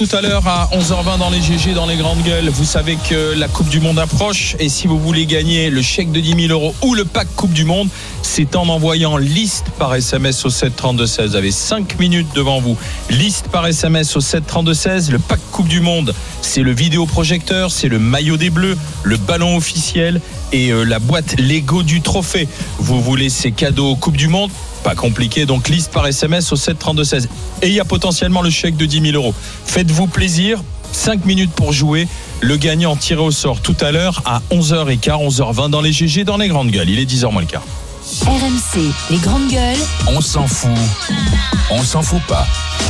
tout à l'heure à 11h20 dans les GG, dans les grandes gueules. Vous savez que la Coupe du Monde approche et si vous voulez gagner le chèque de 10 000 € ou le pack Coupe du Monde, c'est en envoyant liste par SMS au 732-16. Vous avez 5 minutes devant vous. Liste par SMS au 732-16. Le pack Coupe du Monde, c'est le vidéoprojecteur, c'est le maillot des Bleus, le ballon officiel et la boîte Lego du trophée. Vous voulez ces cadeaux Coupe du Monde ? Pas compliqué, donc liste par SMS au 732-16. Et il y a potentiellement le chèque de 10 000 €. Faites-vous plaisir, 5 minutes pour jouer. Le gagnant tiré au sort tout à l'heure à 11h15, 11h20 dans les GG, dans les grandes gueules. Il est 10h moins le quart. RMC, les grandes gueules. On s'en fout pas.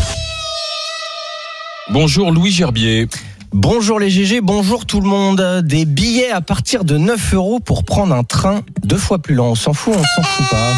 Bonjour Louis Gerbier. Bonjour les GG, bonjour tout le monde. Des billets à partir de 9 € pour prendre un train 2 fois plus lent. On s'en fout pas.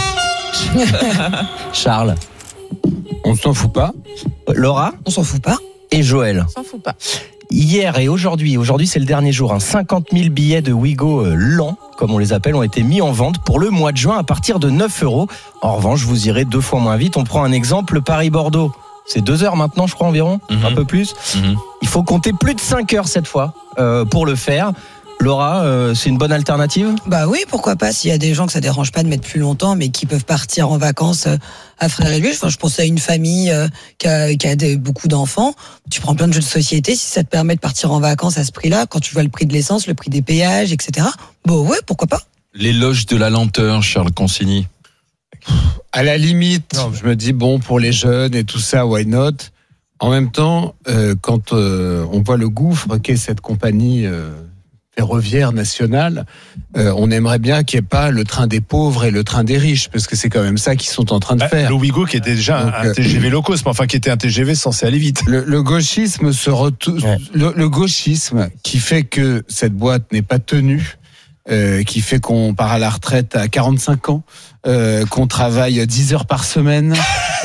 Charles, On s'en fout pas. Laura, On s'en fout pas. et Joël. On s'en fout pas. Hier et aujourd'hui c'est le dernier jour, 50 000 billets de Ouigo lents, comme on les appelle, ont été mis en vente pour le mois de juin à partir de 9 €. En revanche, vous irez 2 fois moins vite. On prend un exemple, Paris-Bordeaux. C'est 2 heures maintenant, je crois, environ, un peu plus. Il faut compter plus de 5 heures cette fois pour le faire. Laura, c'est une bonne alternative ? Bah oui, pourquoi pas, s'il y a des gens que ça dérange pas de mettre plus longtemps, mais qui peuvent partir en vacances à frère et luge. Enfin, je pense à une famille qui a beaucoup d'enfants. Tu prends plein de jeux de société, si ça te permet de partir en vacances à ce prix-là, quand tu vois le prix de l'essence, le prix des péages, etc. Bon, ouais, pourquoi pas ? L'éloge de la lenteur, Charles Consigny. À la limite, je me dis, bon, pour les jeunes et tout ça, why not ? En même temps, quand on voit le gouffre qu'est cette compagnie ferroviaire nationale, on aimerait bien qu'il n'y ait pas le train des pauvres et le train des riches, parce que c'est quand même ça qu'ils sont en train de faire. Le Ouigo qui était déjà un TGV low cost, mais enfin qui était un TGV censé aller vite. Le gauchisme le gauchisme qui fait que cette boîte n'est pas tenue, qui fait qu'on part à la retraite à 45 ans, qu'on travaille 10 heures par semaine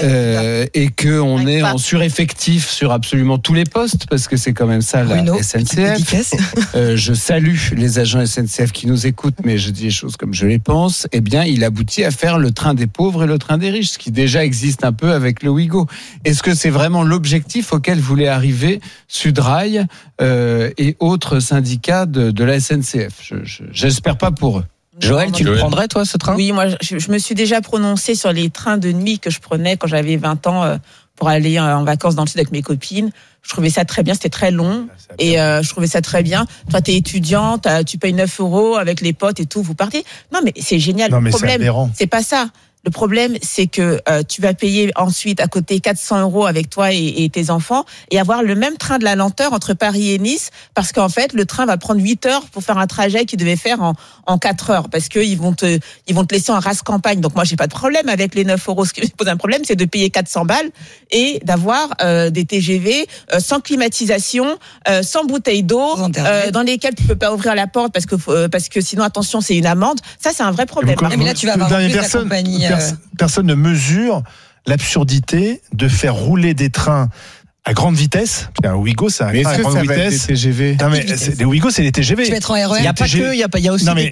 et qu'on est en sureffectif sur absolument tous les postes, parce que c'est quand même ça la SNCF. Je salue les agents SNCF qui nous écoutent, mais je dis les choses comme je les pense. Eh bien, il aboutit à faire le train des pauvres et le train des riches, ce qui déjà existe un peu avec le Ouigo. Est-ce que c'est vraiment l'objectif auquel voulait arriver Sudrail et autres syndicats de la SNCF ? J'espère pas pour eux. Joël, tu le prendrais, toi, ce train ? Oui, moi, je me suis déjà prononcée sur les trains de nuit que je prenais quand j'avais 20 ans pour aller en vacances dans le sud avec mes copines. Je trouvais ça très bien, c'était très long et je trouvais ça très bien. Toi, t'es étudiante, tu payes 9 € avec les potes et tout, vous partez. Non, mais c'est génial. Non, mais le problème, c'est pas ça. Le problème, c'est que tu vas payer ensuite à côté 400 € avec toi et tes enfants et avoir le même train de la lenteur entre Paris et Nice, parce qu'en fait, le train va prendre 8 heures pour faire un trajet qu'il devait faire en 4 heures, parce qu'ils vont te laisser en race campagne. Donc moi, j'ai pas de problème avec les 9 €. Ce qui me pose un problème, c'est de payer 400 balles et d'avoir des TGV sans climatisation, sans bouteille d'eau, dans lesquels tu peux pas ouvrir la porte parce que sinon, attention, c'est une amende. Ça, c'est un vrai problème. Mais là, tu vas avoir plus la compagnie. Personne ne mesure l'absurdité de faire rouler des trains à grande vitesse. Un Ouigo, c'est un train à grande vitesse. Des TGV. Non, mais les Ouigo, c'est les TGV. Tu vas être en RER. Il n'y a pas que, il y a aussi des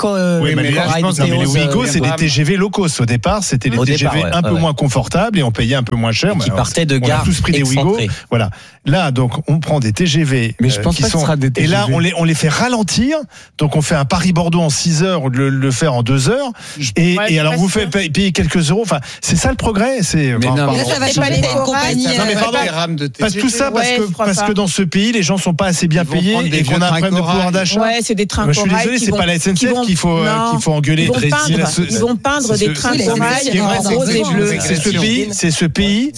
les Ouigo, c'est des TGV low cost. Au départ, c'était les TGV un peu moins confortables et on payait un peu moins cher. Qui partaient de gares. On a tous pris des Ouigo. Voilà. Là, donc, on prend des TGV. Mais je pense pas que ce sera des TGV. Et là, on les fait ralentir. Donc, on fait un Paris-Bordeaux en 6 heures ou de le faire en 2 heures. Et alors, vous faites payer quelques euros. Enfin, c'est ça le progrès. Mais là, ça va changer une compagnie. Non, mais pardon. Tout ça parce que dans ce pays, les gens sont pas assez bien payés et qu'on a un problème de pouvoir d'achat. Ouais, c'est des trains corail. Je suis désolé, c'est pas la SNCF qu'il faut engueuler. Ils vont peindre des trains corail roses et bleus. C'est ce pays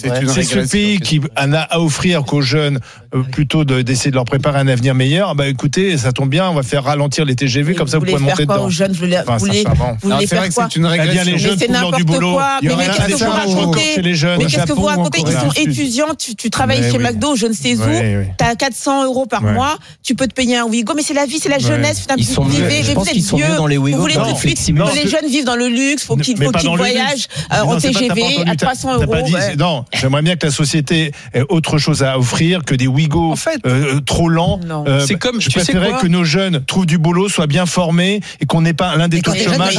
qui en a à offrir qu'aux jeunes plutôt d'essayer de leur préparer un avenir meilleur. Bah écoutez, ça tombe bien, on va faire ralentir les TGV comme ça vous pourrez monter dedans. Aux jeunes, vous voulez faire quoi ? C'est une régression. Les jeunes pour l'heure du boulot. Mais qu'est-ce que vous racontez ? Mais qu'est-ce que vous racontez ? Ils sont étudiants, tu travailles chez McDo, je ne sais où. T'as 400 € par mois, tu peux te payer un Ouigo, mais c'est la vie, c'est la jeunesse, Ils sont mieux. Je pense qu'ils sont mieux dans les Ouigo. Vous voulez tout de suite que les jeunes vivent dans le luxe, faut qu'ils voyagent en TGV à 300 €. Non, j'aimerais bien que la société ait autre chose à offrir que des Ouigo trop lents. C'est comme, je préférerais que nos jeunes trouvent du boulot, soient bien formés et qu'on n'ait pas l'un des taux de chômage.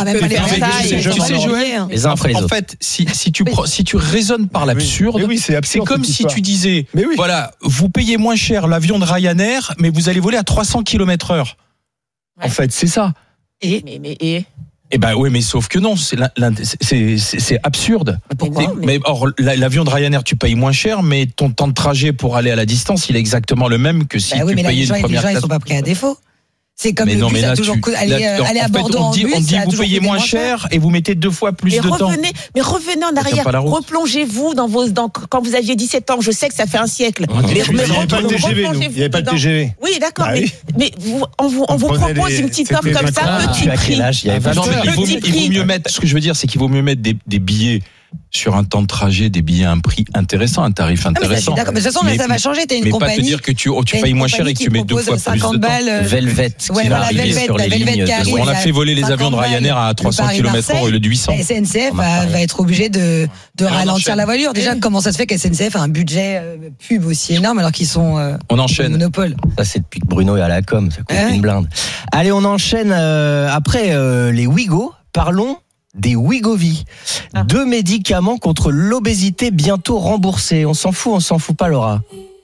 Tu sais, Joël, en fait, si tu raisonnes par l'absurde, c'est comme si tu disais, Voilà, vous payez moins cher l'avion de Ryanair, mais vous allez voler à 300 km/h. En fait, c'est ça. Eh ben oui, mais sauf que non, c'est absurde. Pourquoi ? Mais or, l'avion de Ryanair, tu payes moins cher, mais ton temps de trajet pour aller à la distance, il est exactement le même que si tu payais une première classe. Les gens, ils sont pas pris à défaut. C'est comme mais le non, bus, mais là, toujours aller à Bordeaux en bus. On dit vous payez moins cher et vous mettez 2 fois plus de temps. Mais revenez en arrière, replongez-vous quand vous aviez 17 ans. Je sais que ça fait un siècle. Il n'y avait pas de TGV. Il n'y avait pas de TGV. Oui, d'accord, mais on vous propose une petite offre comme ça, petit prix. Il vaut mieux mettre. Ce que je veux dire, c'est qu'il vaut mieux mettre des billets sur un temps de trajet, des billets à un prix intéressant, un tarif intéressant. D'accord, mais de toute façon, ça va changer. T'as une compagnie. Mais pas te dire que tu payes moins cher et que tu mets 2 fois plus de temps. Velvet, qui va arriver sur les lignes. On a fait voler les avions de Ryanair à 300 km/h au lieu de 800. SNCF va être obligé de ralentir la voilure. Déjà, comment ça se fait que SNCF a un budget pub aussi énorme alors qu'ils sont on enchaîne. Monopole. Ça, c'est depuis que Bruno est à la com, ça coûte une blinde. Allez, on enchaîne après les Ouigo. Parlons des Wegovy. 2 médicaments contre l'obésité bientôt remboursés. On s'en fout pas, Laura?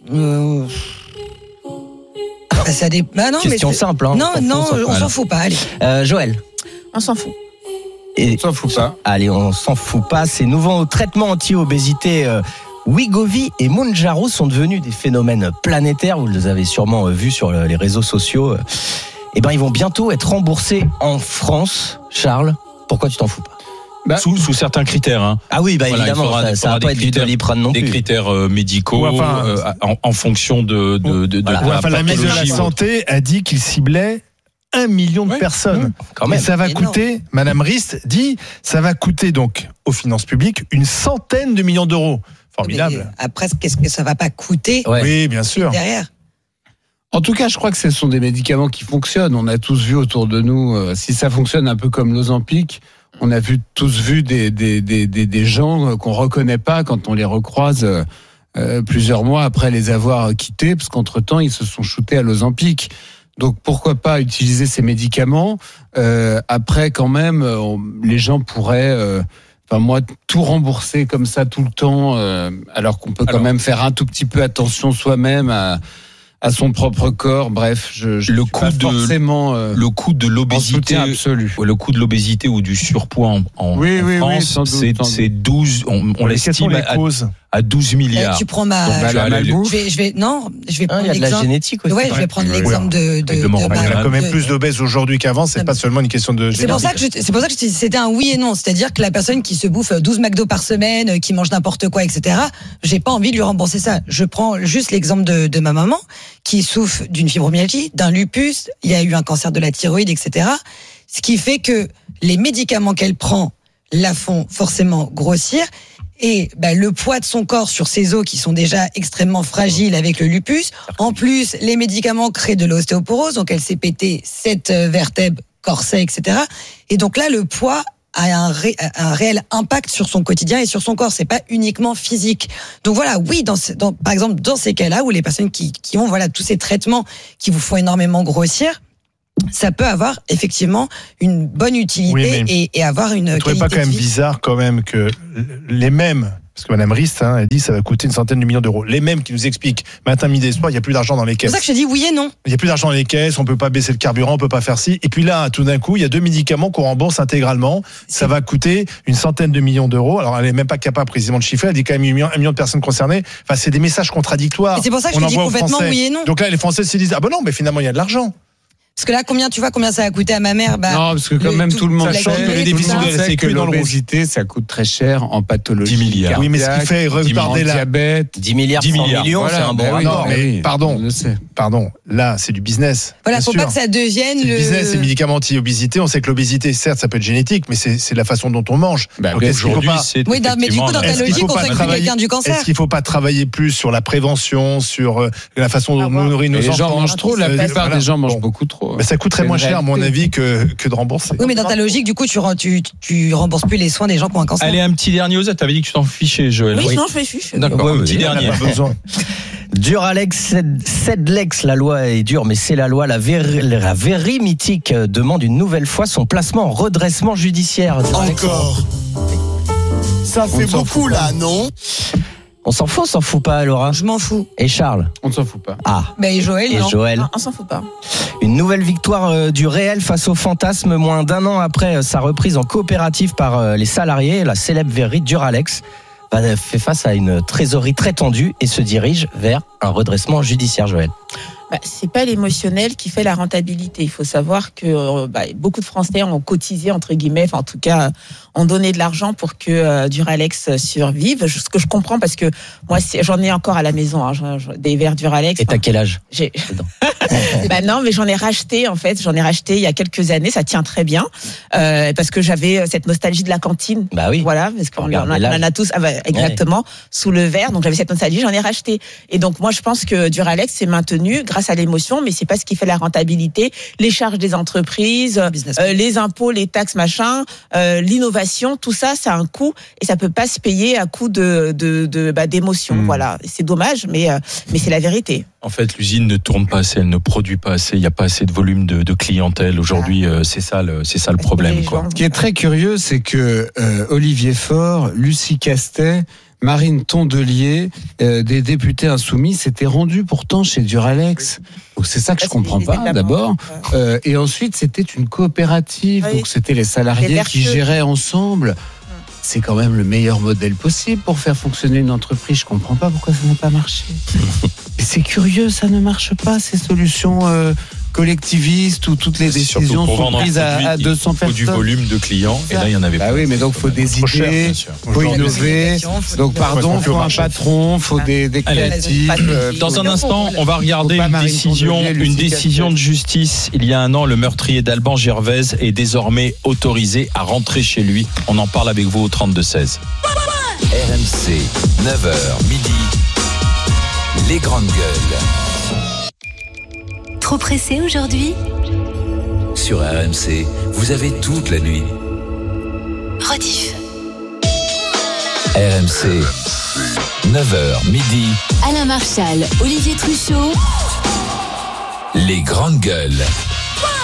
Ça non, question simple. Hein. Non, on s'en fout pas. Allez. Joël. On s'en fout. On s'en fout pas. Allez, on s'en fout pas. Ces nouveaux traitements anti-obésité Wegovy et Mounjaro sont devenus des phénomènes planétaires. Vous les avez sûrement vus sur les réseaux sociaux. Eh ben, ils vont bientôt être remboursés en France. Charles, pourquoi tu t'en fous pas? Sous certains critères. Hein. Ah oui, évidemment, ça va pas être du Doliprane non plus. Des critères médicaux en fonction de la ministre de la Santé a dit qu'il ciblait 1 million de personnes. Quand même. Et ça va coûter, Madame Rist dit, ça va coûter donc aux finances publiques 100 millions d'euros. Formidable. Mais après, qu'est-ce que ça va pas coûter? Oui, bien sûr. Derrière. En tout cas, je crois que ce sont des médicaments qui fonctionnent. On a tous vu autour de nous, si ça fonctionne un peu comme l'Ozempic, on a tous vu des gens qu'on reconnaît pas quand on les recroise plusieurs mois après les avoir quittés, parce qu'entre-temps, ils se sont shootés à l'Ozempic. Donc, pourquoi pas utiliser ces médicaments? Après, quand même, les gens pourraient... tout rembourser comme ça tout le temps, alors qu'on peut quand même faire un tout petit peu attention soi-même à son propre corps. Bref, le coût de l'obésité absolu. Le coût de l'obésité ou du surpoids en France, c'est 12. On l'estime à 12 milliards. Tu prends je vais prendre il y a de la génétique aussi. Ouais, je vais prendre l'exemple de il y a quand même plus d'obèses aujourd'hui qu'avant. C'est pas seulement une question de génétique. C'est pour ça que je dis c'était un oui et non. C'est-à-dire que la personne qui se bouffe 12 McDo par semaine, qui mange n'importe quoi, etc. J'ai pas envie de lui rembourser ça. Je prends juste l'exemple de ma maman qui souffre d'une fibromyalgie, d'un lupus. Il y a eu un cancer de la thyroïde, etc. Ce qui fait que les médicaments qu'elle prend la font forcément grossir. Et le poids de son corps sur ses os qui sont déjà extrêmement fragiles avec le lupus. En plus, les médicaments créent de l'ostéoporose, donc elle s'est pété 7 vertèbres, corset, etc. Et donc là, le poids a un réel impact sur son quotidien et sur son corps. C'est pas uniquement physique. Donc voilà, oui, par exemple, dans ces cas-là où les personnes qui ont tous ces traitements qui vous font énormément grossir, ça peut avoir effectivement une bonne utilité et avoir une qualité. Vous trouvez pas quand même bizarre quand même que les mêmes, parce que Madame Rist, elle dit ça va coûter 100 millions d'euros. Les mêmes qui nous expliquent matin, midi et soir, il n'y a plus d'argent dans les caisses. C'est pour ça que je dis oui et non. Il n'y a plus d'argent dans les caisses, on peut pas baisser le carburant, on peut pas faire ci. Et puis là, tout d'un coup, il y a 2 médicaments qu'on rembourse intégralement. Ça va coûter 100 millions d'euros. Alors elle est même pas capable précisément de chiffrer. Elle dit quand même 1 million de personnes concernées. Enfin, c'est des messages contradictoires. Et c'est pour ça que je dis complètement oui et non. Donc là, les Français se disent ah ben non, mais finalement il y a de l'argent. Parce que là, combien ça a coûté à ma mère? Non, parce que quand même tout le monde sait que l'obésité, ça coûte très cher en pathologie. 10 milliards. Oui, mais ce qui fait retarder la diabète. 10 milliards, 100 millions, c'est un bon rapport. Pardon, là, c'est du business. Voilà, faut pas que ça devienne le business, c'est médicaments anti-obésité. On sait que l'obésité, certes, ça peut être génétique, mais c'est la façon dont on mange. Donc, aujourd'hui, oui, mais du coup, dans ta logique, on sait que c'est quelqu'un du cancer. Est-ce qu'il faut pas travailler plus sur la prévention, sur la façon dont on nourrit nos enfants? Les gens mangent trop, la plupart des gens mangent beaucoup trop. Ça coûterait moins cher, à mon avis, que de rembourser. Oui, mais dans ta logique, du coup, tu rembourses plus les soins des gens qui ont un cancer. Allez, un petit dernier, Osette, t'avais dit que tu t'en fichais, Joël. Oui, non, je me fiche. D'accord, un petit dernier. Duralex, Cedlex, la loi est dure, mais c'est la loi. La Véry mythique demande une nouvelle fois son placement en redressement judiciaire. Encore. Ça fait beaucoup là, non? On s'en fout pas, Laura? Je m'en fous. Et Charles? On ne s'en fout pas. Ah. Et Joël, Et non. Joël? Non, on s'en fout pas. Une nouvelle victoire du Real face au Fantasme, moins d'1 an après sa reprise en coopérative par les salariés. La célèbre verrerie Duralex fait face à une trésorerie très tendue et se dirige vers un redressement judiciaire, Joël. C'est pas l'émotionnel qui fait la rentabilité. Il faut savoir que beaucoup de Français ont cotisé, entre guillemets, en tout cas, ont donné de l'argent pour que Duralex survive. Ce que je comprends, parce que moi, j'en ai encore à la maison, des verres Duralex. Et t'as quel âge? Non, mais j'en ai racheté, en fait. J'en ai racheté il y a quelques années. Ça tient très bien. Parce que j'avais cette nostalgie de la cantine. Bah oui. Voilà, parce qu'on en a tous, exactement, sous le verre. Donc j'avais cette nostalgie, j'en ai racheté. Et donc moi, je pense que Duralex s'est maintenu grâce à l'émotion, mais c'est pas ce qui fait la rentabilité. Les charges des entreprises, les impôts, les taxes, machin, l'innovation, tout ça, ça a un coût et ça peut pas se payer à coup d'émotion. Voilà, c'est dommage, mais c'est la vérité. En fait, l'usine ne tourne pas assez, elle ne produit pas assez, il n'y a pas assez de volume de clientèle. Aujourd'hui, c'est ça le problème, quoi. Ce qui est très curieux, c'est que Olivier Faure, Lucie Castet, Marine Tondelier, des députés insoumis, s'étaient rendus pourtant chez Duralex. Donc c'est ça que je comprends pas, d'abord. Et ensuite, c'était une coopérative, donc c'était les salariés qui géraient ensemble. C'est quand même le meilleur modèle possible pour faire fonctionner une entreprise. Je comprends pas pourquoi ça n'a pas marché. Et c'est curieux, ça ne marche pas, ces solutions collectivistes où toutes les décisions sont prises à 200 personnes. Il faut du volume de clients, et là, il y en avait pas. Oui, mais donc, il faut des idées, il faut innover. Donc, pardon, il faut un patron, il faut des créatifs. Dans un instant, on va regarder une décision de justice. Il y a un an, le meurtrier d'Alban Gervaise est désormais autorisé à rentrer chez lui. On en parle avec vous au 32-16. RMC, 9h, midi. Les grandes gueules. Trop pressé aujourd'hui? Sur RMC, vous avez toute la nuit. Rediff. RMC, 9h, midi. Alain Marchal, Olivier Truchot. Les grandes gueules.